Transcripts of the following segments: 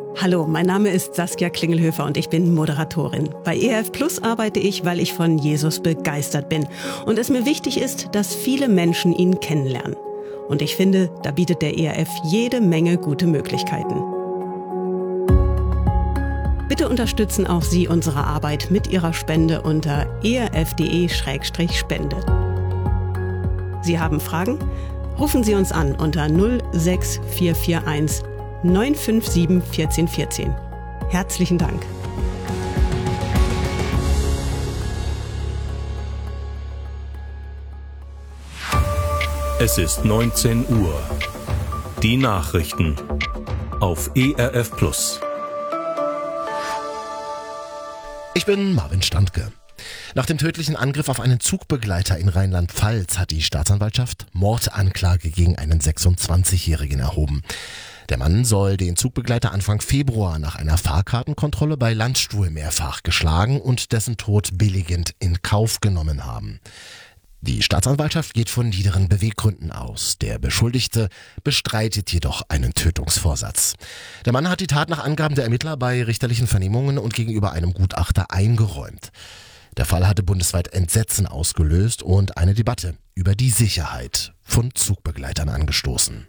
Hallo, mein Name ist Saskia Klingelhöfer und ich bin Moderatorin. Bei ERF Plus arbeite ich, weil ich von Jesus begeistert bin und es mir wichtig ist, dass viele Menschen ihn kennenlernen. Und ich finde, da bietet der ERF jede Menge gute Möglichkeiten. Bitte unterstützen auch Sie unsere Arbeit mit Ihrer Spende unter erf.de/spende. Sie haben Fragen? Rufen Sie uns an unter 06441 957 1414. Herzlichen Dank. Es ist 19 Uhr. Die Nachrichten auf ERF Plus. Ich bin Marvin Standke. Nach dem tödlichen Angriff auf einen Zugbegleiter in Rheinland-Pfalz hat die Staatsanwaltschaft Mordanklage gegen einen 26-Jährigen erhoben. Der Mann soll den Zugbegleiter Anfang Februar nach einer Fahrkartenkontrolle bei Landstuhl mehrfach geschlagen und dessen Tod billigend in Kauf genommen haben. Die Staatsanwaltschaft geht von niederen Beweggründen aus. Der Beschuldigte bestreitet jedoch einen Tötungsvorsatz. Der Mann hat die Tat nach Angaben der Ermittler bei richterlichen Vernehmungen und gegenüber einem Gutachter eingeräumt. Der Fall hatte bundesweit Entsetzen ausgelöst und eine Debatte über die Sicherheit von Zugbegleitern angestoßen.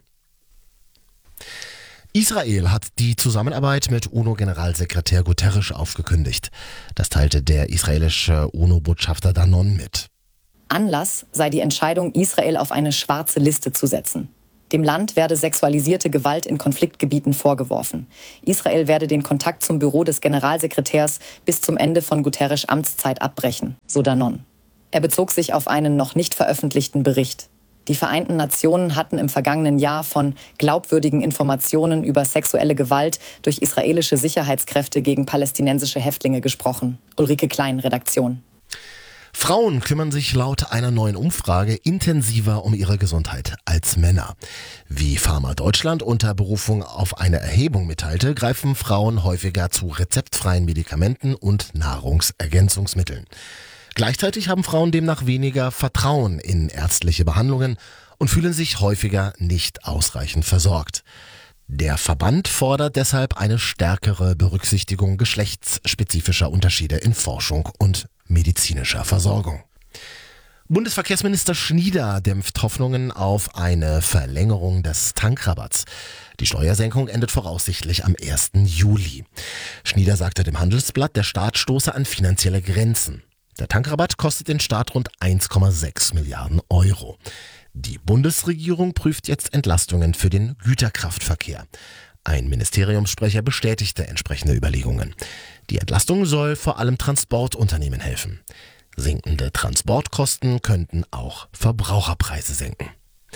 Israel hat die Zusammenarbeit mit UNO-Generalsekretär Guterres aufgekündigt. Das teilte der israelische UNO-Botschafter Danon mit. Anlass sei die Entscheidung, Israel auf eine schwarze Liste zu setzen. Dem Land werde sexualisierte Gewalt in Konfliktgebieten vorgeworfen. Israel werde den Kontakt zum Büro des Generalsekretärs bis zum Ende von Guterres' Amtszeit abbrechen, so Danon. Er bezog sich auf einen noch nicht veröffentlichten Bericht. Die Vereinten Nationen hatten im vergangenen Jahr von glaubwürdigen Informationen über sexuelle Gewalt durch israelische Sicherheitskräfte gegen palästinensische Häftlinge gesprochen. Ulrike Klein, Redaktion. Frauen kümmern sich laut einer neuen Umfrage intensiver um ihre Gesundheit als Männer. Wie Pharma Deutschland unter Berufung auf eine Erhebung mitteilte, greifen Frauen häufiger zu rezeptfreien Medikamenten und Nahrungsergänzungsmitteln. Gleichzeitig haben Frauen demnach weniger Vertrauen in ärztliche Behandlungen und fühlen sich häufiger nicht ausreichend versorgt. Der Verband fordert deshalb eine stärkere Berücksichtigung geschlechtsspezifischer Unterschiede in Forschung und medizinischer Versorgung. Bundesverkehrsminister Schnieder dämpft Hoffnungen auf eine Verlängerung des Tankrabatts. Die Steuersenkung endet voraussichtlich am 1. Juli. Schnieder sagte dem Handelsblatt, der Staat stoße an finanzielle Grenzen. Der Tankrabatt kostet den Staat rund 1,6 Milliarden Euro. Die Bundesregierung prüft jetzt Entlastungen für den Güterkraftverkehr. Ein Ministeriumssprecher bestätigte entsprechende Überlegungen. Die Entlastung soll vor allem Transportunternehmen helfen. Sinkende Transportkosten könnten auch Verbraucherpreise senken.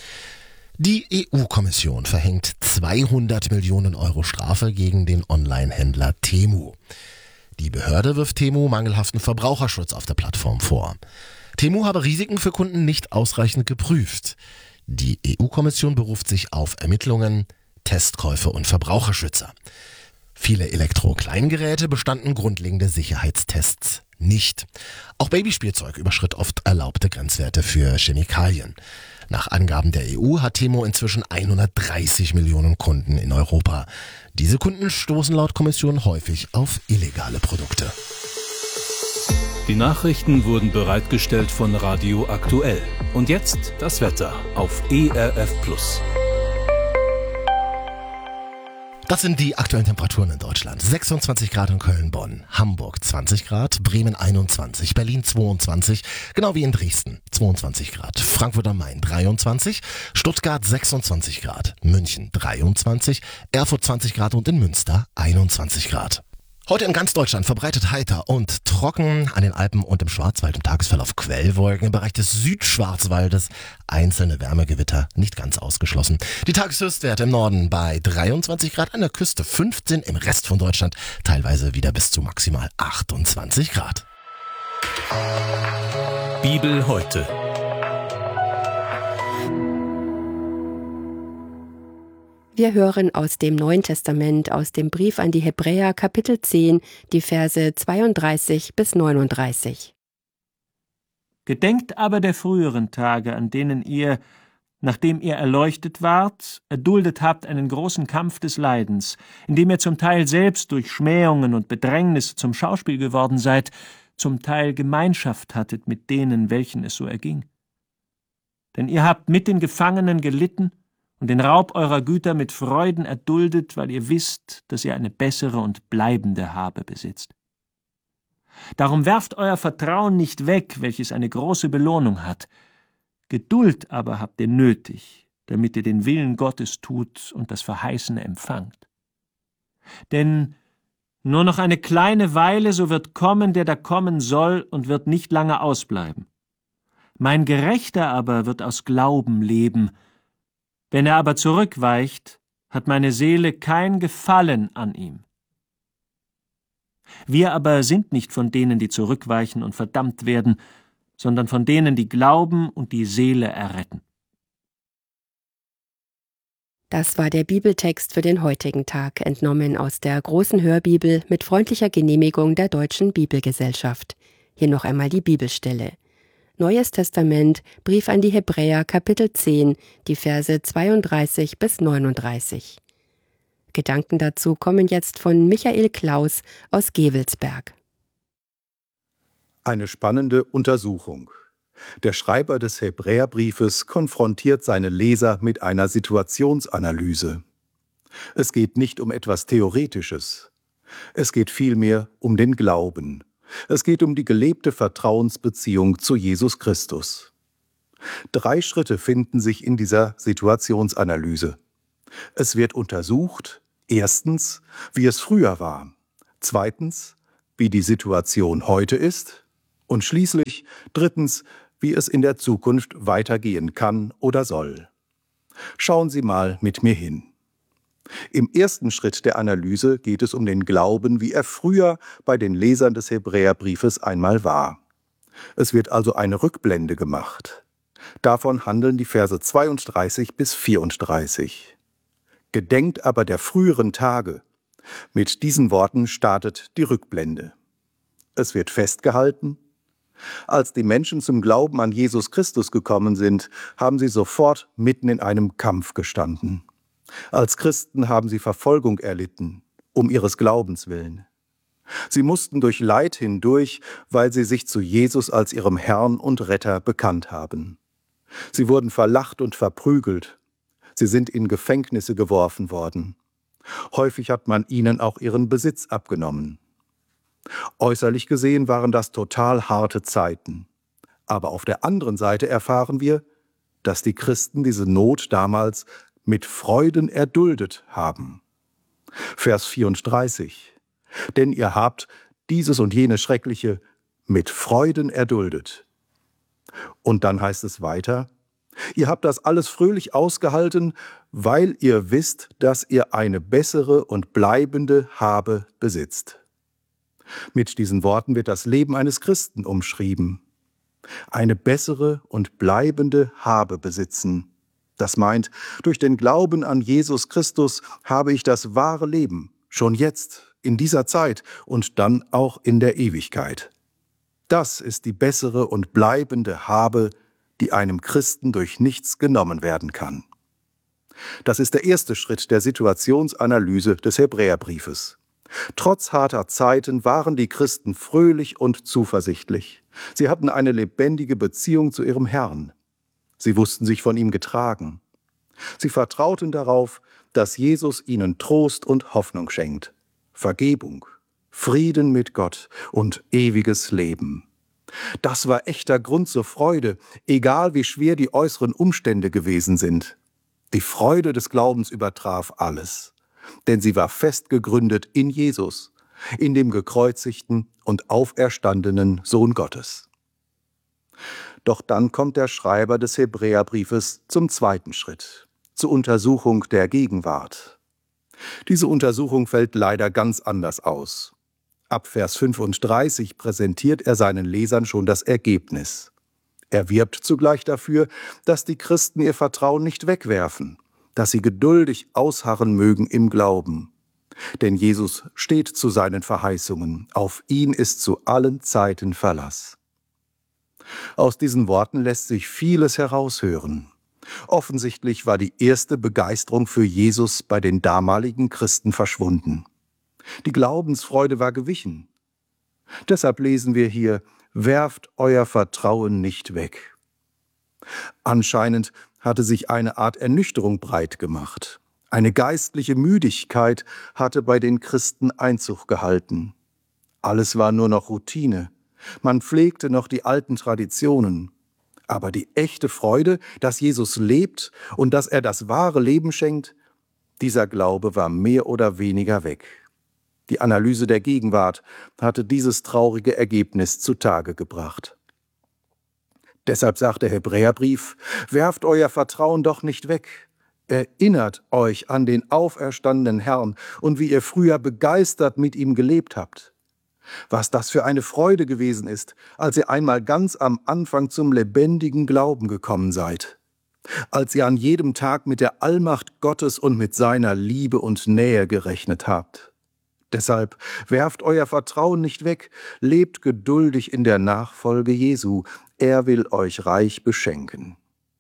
Die EU-Kommission verhängt 200 Millionen Euro Strafe gegen den Online-Händler Temu. Die Behörde wirft Temu mangelhaften Verbraucherschutz auf der Plattform vor. Temu habe Risiken für Kunden nicht ausreichend geprüft. Die EU-Kommission beruft sich auf Ermittlungen, Testkäufe und Verbraucherschützer. Viele Elektro-Kleingeräte bestanden grundlegende Sicherheitstests nicht. Auch Babyspielzeug überschritt oft erlaubte Grenzwerte für Chemikalien. Nach Angaben der EU hat Temu inzwischen 130 Millionen Kunden in Europa. Diese Kunden stoßen laut Kommission häufig auf illegale Produkte. Die Nachrichten wurden bereitgestellt von Radio Aktuell. Und jetzt das Wetter auf ERF Plus. Das sind die aktuellen Temperaturen in Deutschland. 26 Grad in Köln, Bonn, Hamburg 20 Grad, Bremen 21, Berlin 22, genau wie in Dresden 22 Grad, Frankfurt am Main 23, Stuttgart 26 Grad, München 23, Erfurt 20 Grad und in Münster 21 Grad. Heute in ganz Deutschland verbreitet heiter und trocken, an den Alpen und im Schwarzwald im Tagesverlauf Quellwolken, im Bereich des Südschwarzwaldes einzelne Wärmegewitter, nicht ganz ausgeschlossen. Die Tageshöchstwerte im Norden bei 23 Grad, an der Küste 15, im Rest von Deutschland teilweise wieder bis zu maximal 28 Grad. Bibel heute. Wir hören aus dem Neuen Testament, aus dem Brief an die Hebräer, Kapitel 10, die Verse 32 bis 39. Gedenkt aber der früheren Tage, an denen ihr, nachdem ihr erleuchtet wart, erduldet habt einen großen Kampf des Leidens, indem ihr zum Teil selbst durch Schmähungen und Bedrängnisse zum Schauspiel geworden seid, zum Teil Gemeinschaft hattet mit denen, welchen es so erging. Denn ihr habt mit den Gefangenen gelitten und den Raub eurer Güter mit Freuden erduldet, weil ihr wisst, dass ihr eine bessere und bleibende Habe besitzt. Darum werft euer Vertrauen nicht weg, welches eine große Belohnung hat. Geduld aber habt ihr nötig, damit ihr den Willen Gottes tut und das Verheißene empfangt. Denn nur noch eine kleine Weile, so wird kommen, der da kommen soll, und wird nicht lange ausbleiben. Mein Gerechter aber wird aus Glauben leben. Wenn er aber zurückweicht, hat meine Seele kein Gefallen an ihm. Wir aber sind nicht von denen, die zurückweichen und verdammt werden, sondern von denen, die glauben und die Seele erretten. Das war der Bibeltext für den heutigen Tag, entnommen aus der großen Hörbibel mit freundlicher Genehmigung der Deutschen Bibelgesellschaft. Hier noch einmal die Bibelstelle. Neues Testament, Brief an die Hebräer, Kapitel 10, die Verse 32 bis 39. Gedanken dazu kommen jetzt von Michael Klaus aus Gevelsberg. Eine spannende Untersuchung. Der Schreiber des Hebräerbriefes konfrontiert seine Leser mit einer Situationsanalyse. Es geht nicht um etwas Theoretisches. Es geht vielmehr um den Glauben. Es geht um die gelebte Vertrauensbeziehung zu Jesus Christus. 3 Schritte finden sich in dieser Situationsanalyse. Es wird untersucht, erstens, wie es früher war, zweitens, wie die Situation heute ist und schließlich, drittens, wie es in der Zukunft weitergehen kann oder soll. Schauen Sie mal mit mir hin. Im ersten Schritt der Analyse geht es um den Glauben, wie er früher bei den Lesern des Hebräerbriefes einmal war. Es wird also eine Rückblende gemacht. Davon handeln die Verse 32 bis 34. Gedenkt aber der früheren Tage. Mit diesen Worten startet die Rückblende. Es wird festgehalten: Als die Menschen zum Glauben an Jesus Christus gekommen sind, haben sie sofort mitten in einem Kampf gestanden. Als Christen haben sie Verfolgung erlitten, um ihres Glaubens willen. Sie mussten durch Leid hindurch, weil sie sich zu Jesus als ihrem Herrn und Retter bekannt haben. Sie wurden verlacht und verprügelt. Sie sind in Gefängnisse geworfen worden. Häufig hat man ihnen auch ihren Besitz abgenommen. Äußerlich gesehen waren das total harte Zeiten. Aber auf der anderen Seite erfahren wir, dass die Christen diese Not damals mit Freuden erduldet haben. Vers 34. Denn ihr habt dieses und jenes Schreckliche mit Freuden erduldet. Und dann heißt es weiter: Ihr habt das alles fröhlich ausgehalten, weil ihr wisst, dass ihr eine bessere und bleibende Habe besitzt. Mit diesen Worten wird das Leben eines Christen umschrieben. Eine bessere und bleibende Habe besitzen. Das meint, durch den Glauben an Jesus Christus habe ich das wahre Leben, schon jetzt, in dieser Zeit und dann auch in der Ewigkeit. Das ist die bessere und bleibende Habe, die einem Christen durch nichts genommen werden kann. Das ist der erste Schritt der Situationsanalyse des Hebräerbriefes. Trotz harter Zeiten waren die Christen fröhlich und zuversichtlich. Sie hatten eine lebendige Beziehung zu ihrem Herrn. Sie wussten sich von ihm getragen. Sie vertrauten darauf, dass Jesus ihnen Trost und Hoffnung schenkt, Vergebung, Frieden mit Gott und ewiges Leben. Das war echter Grund zur Freude, egal wie schwer die äußeren Umstände gewesen sind. Die Freude des Glaubens übertraf alles, denn sie war fest gegründet in Jesus, in dem gekreuzigten und auferstandenen Sohn Gottes. Doch dann kommt der Schreiber des Hebräerbriefes zum zweiten Schritt, zur Untersuchung der Gegenwart. Diese Untersuchung fällt leider ganz anders aus. Ab Vers 35 präsentiert er seinen Lesern schon das Ergebnis. Er wirbt zugleich dafür, dass die Christen ihr Vertrauen nicht wegwerfen, dass sie geduldig ausharren mögen im Glauben. Denn Jesus steht zu seinen Verheißungen, auf ihn ist zu allen Zeiten Verlass. Aus diesen Worten lässt sich vieles heraushören. Offensichtlich war die erste Begeisterung für Jesus bei den damaligen Christen verschwunden. Die Glaubensfreude war gewichen. Deshalb lesen wir hier: Werft euer Vertrauen nicht weg. Anscheinend hatte sich eine Art Ernüchterung breit gemacht. Eine geistliche Müdigkeit hatte bei den Christen Einzug gehalten. Alles war nur noch Routine. Man pflegte noch die alten Traditionen. Aber die echte Freude, dass Jesus lebt und dass er das wahre Leben schenkt, dieser Glaube war mehr oder weniger weg. Die Analyse der Gegenwart hatte dieses traurige Ergebnis zutage gebracht. Deshalb sagt der Hebräerbrief: Werft euer Vertrauen doch nicht weg. Erinnert euch an den auferstandenen Herrn und wie ihr früher begeistert mit ihm gelebt habt. Was das für eine Freude gewesen ist, als ihr einmal ganz am Anfang zum lebendigen Glauben gekommen seid. Als ihr an jedem Tag mit der Allmacht Gottes und mit seiner Liebe und Nähe gerechnet habt. Deshalb werft euer Vertrauen nicht weg, lebt geduldig in der Nachfolge Jesu. Er will euch reich beschenken.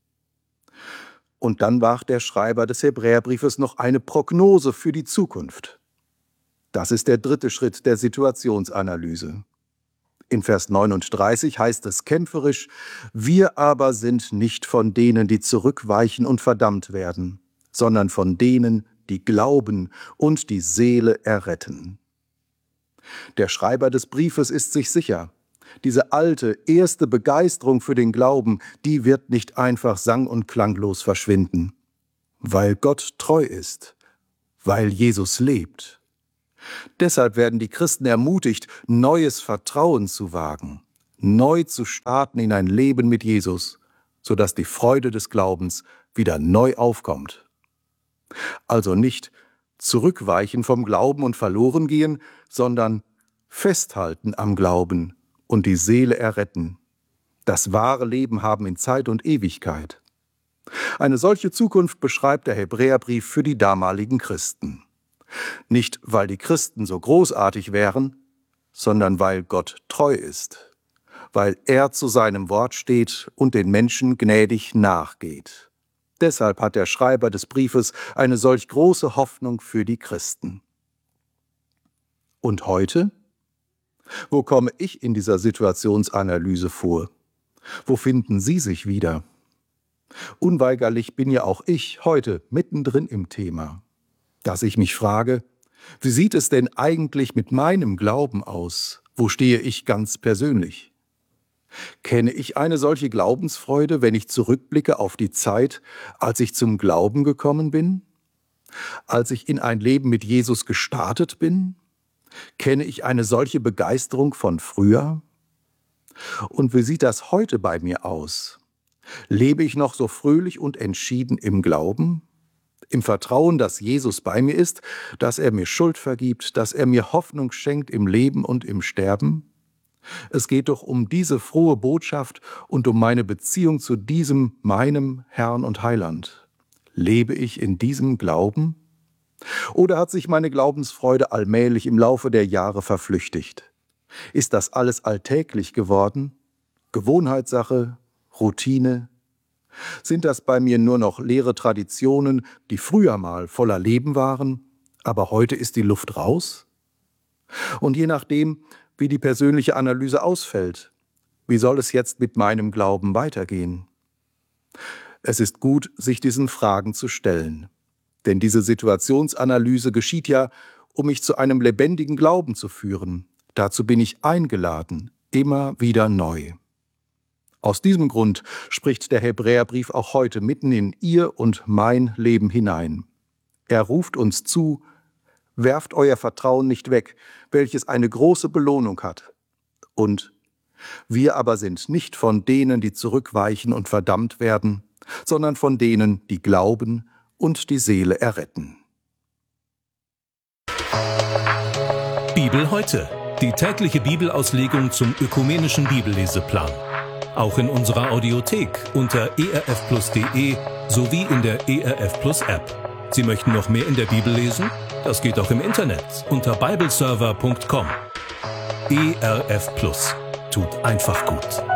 Und dann wagt der Schreiber des Hebräerbriefes noch eine Prognose für die Zukunft. Das ist der dritte Schritt der Situationsanalyse. In Vers 39 heißt es kämpferisch: Wir aber sind nicht von denen, die zurückweichen und verdammt werden, sondern von denen, die glauben und die Seele erretten. Der Schreiber des Briefes ist sich sicher: Diese alte, erste Begeisterung für den Glauben, die wird nicht einfach sang- und klanglos verschwinden. Weil Gott treu ist, weil Jesus lebt. Deshalb werden die Christen ermutigt, neues Vertrauen zu wagen, neu zu starten in ein Leben mit Jesus, sodass die Freude des Glaubens wieder neu aufkommt. Also nicht zurückweichen vom Glauben und verloren gehen, sondern festhalten am Glauben und die Seele erretten, das wahre Leben haben in Zeit und Ewigkeit. Eine solche Zukunft beschreibt der Hebräerbrief für die damaligen Christen. Nicht, weil die Christen so großartig wären, sondern weil Gott treu ist, weil er zu seinem Wort steht und den Menschen gnädig nachgeht. Deshalb hat der Schreiber des Briefes eine solch große Hoffnung für die Christen. Und heute? Wo komme ich in dieser Situationsanalyse vor? Wo finden Sie sich wieder? Unweigerlich bin ja auch ich heute mittendrin im Thema, dass ich mich frage: Wie sieht es denn eigentlich mit meinem Glauben aus? Wo stehe ich ganz persönlich? Kenne ich eine solche Glaubensfreude, wenn ich zurückblicke auf die Zeit, als ich zum Glauben gekommen bin? Als ich in ein Leben mit Jesus gestartet bin? Kenne ich eine solche Begeisterung von früher? Und wie sieht das heute bei mir aus? Lebe ich noch so fröhlich und entschieden im Glauben? Im Vertrauen, dass Jesus bei mir ist, dass er mir Schuld vergibt, dass er mir Hoffnung schenkt im Leben und im Sterben? Es geht doch um diese frohe Botschaft und um meine Beziehung zu diesem, meinem Herrn und Heiland. Lebe ich in diesem Glauben? Oder hat sich meine Glaubensfreude allmählich im Laufe der Jahre verflüchtigt? Ist das alles alltäglich geworden? Gewohnheitssache? Routine? Sind das bei mir nur noch leere Traditionen, die früher mal voller Leben waren, aber heute ist die Luft raus? Und je nachdem, wie die persönliche Analyse ausfällt, wie soll es jetzt mit meinem Glauben weitergehen? Es ist gut, sich diesen Fragen zu stellen. Denn diese Situationsanalyse geschieht ja, um mich zu einem lebendigen Glauben zu führen. Dazu bin ich eingeladen, immer wieder neu. Aus diesem Grund spricht der Hebräerbrief auch heute mitten in Ihr und mein Leben hinein. Er ruft uns zu: Werft euer Vertrauen nicht weg, welches eine große Belohnung hat. Und: Wir aber sind nicht von denen, die zurückweichen und verdammt werden, sondern von denen, die glauben und die Seele erretten. Bibel heute. Die tägliche Bibelauslegung zum ökumenischen Bibelleseplan. Auch in unserer Audiothek unter erfplus.de sowie in der ERF Plus App. Sie möchten noch mehr in der Bibel lesen? Das geht auch im Internet unter bibleserver.com. ERF Plus tut einfach gut.